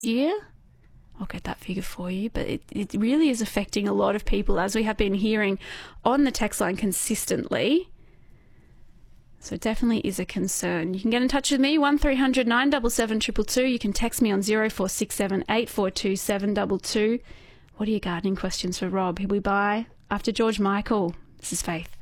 year. I'll get that figure for you, but it really is affecting a lot of people, as we have been hearing on the text line consistently. So it definitely is a concern. You can get in touch with me, 1300 977 222. You can text me on 0467 842 722. What are your gardening questions for Rob? He'll be by after George Michael. This is Faith.